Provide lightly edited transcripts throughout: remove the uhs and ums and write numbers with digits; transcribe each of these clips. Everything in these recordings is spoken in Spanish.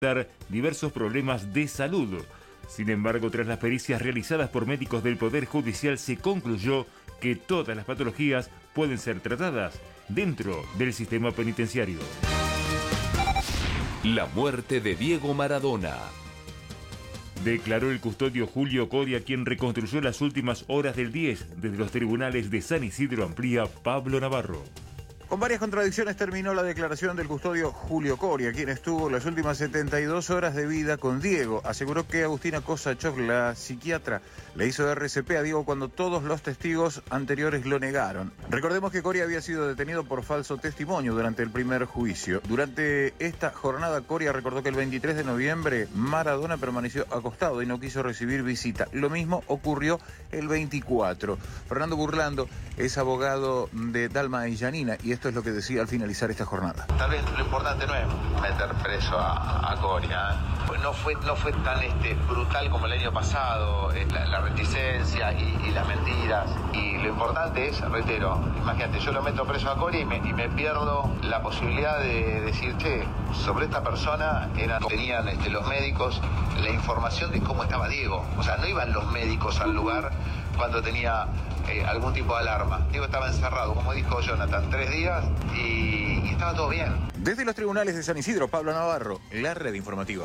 diversos problemas de salud. Sin embargo, tras las pericias realizadas por médicos del Poder Judicial, se concluyó que todas las patologías pueden ser tratadas dentro del sistema penitenciario. La muerte de Diego Maradona. Declaró el custodio Julio Coria, quien reconstruyó las últimas horas del 10 desde los tribunales de San Isidro, amplía Pablo Navarro. Con varias contradicciones terminó la declaración del custodio Julio Coria, quien estuvo las últimas 72 horas de vida con Diego. Aseguró que Agustina Kosachov, la psiquiatra, le hizo RCP a Diego cuando todos los testigos anteriores lo negaron. Recordemos que Coria había sido detenido por falso testimonio durante el primer juicio. Durante esta jornada, Coria recordó que el 23 de noviembre Maradona permaneció acostado y no quiso recibir visita. Lo mismo ocurrió el 24. Fernando Burlando es abogado de Dalma y Janina y esto es lo que decía al finalizar esta jornada. Tal vez lo importante no es meter preso a Coria. No fue tan brutal como el año pasado, la reticencia y las mentiras. Y lo importante es, reitero, imagínate, yo lo meto preso a Coria y me pierdo la posibilidad de decir, che, sobre esta persona tenían los médicos la información de cómo estaba Diego. O sea, no iban los médicos al lugar cuando tenía algún tipo de alarma. Diego estaba encerrado, como dijo Jonathan, 3 días y estaba todo bien. Desde los tribunales de San Isidro, Pablo Navarro, la red informativa.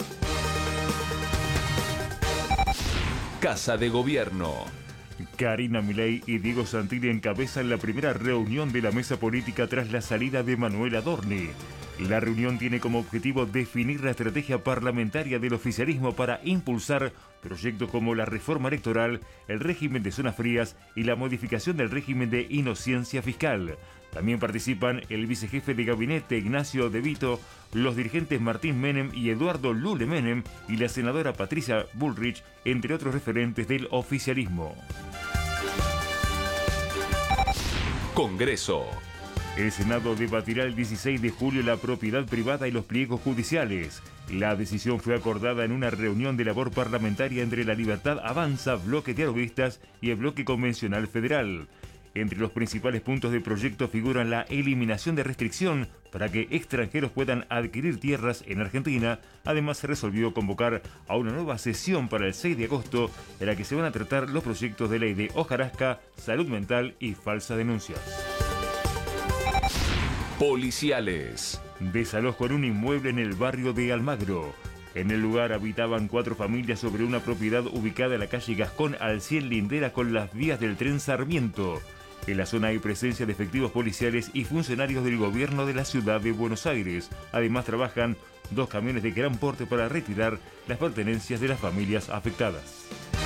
Casa de Gobierno. Karina Milei y Diego Santilli encabezan la primera reunión de la mesa política tras la salida de Manuel Adorni. La reunión tiene como objetivo definir la estrategia parlamentaria del oficialismo para impulsar proyectos como la reforma electoral, el régimen de zonas frías y la modificación del régimen de inocencia fiscal. También participan el vicejefe de gabinete Ignacio De Vito, los dirigentes Martín Menem y Eduardo Lule Menem y la senadora Patricia Bullrich, entre otros referentes del oficialismo. Congreso. El Senado debatirá el 16 de julio la propiedad privada y los pliegos judiciales. La decisión fue acordada en una reunión de labor parlamentaria entre La Libertad Avanza, Bloque de Arovistas y el Bloque Convencional Federal. Entre los principales puntos del proyecto figuran la eliminación de restricción para que extranjeros puedan adquirir tierras en Argentina. Además, se resolvió convocar a una nueva sesión para el 6 de agosto en la que se van a tratar los proyectos de ley de hojarasca, salud mental y falsas denuncias. Policiales. Desalojo en un inmueble en el barrio de Almagro. En el lugar habitaban 4 familias sobre una propiedad ubicada en la calle Gascón al 100 lindera con las vías del tren Sarmiento. En la zona hay presencia de efectivos policiales y funcionarios del gobierno de la ciudad de Buenos Aires. Además trabajan 2 camiones de gran porte para retirar las pertenencias de las familias afectadas.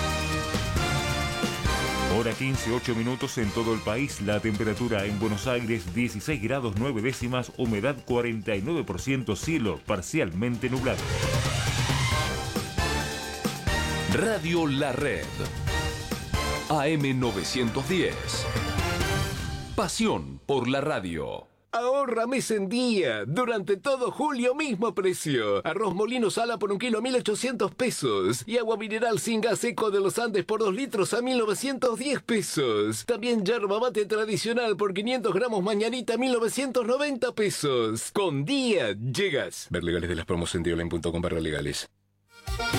Hora 15, 8 minutos en todo el país. La temperatura en Buenos Aires 16 grados 9 décimas, humedad 49%, cielo parcialmente nublado. Radio La Red. AM 910. Pasión por la radio. Ahorra mes en día. Durante todo julio, mismo precio. Arroz molino sala por 1 kilo a 1.800 pesos. Y agua mineral sin gas Eco de los Andes por 2 litros a 1.910 pesos. También yerba mate tradicional por 500 gramos mañanita a 1.990 pesos. Con día llegas. Ver legales de las promos en dioline.com/legales.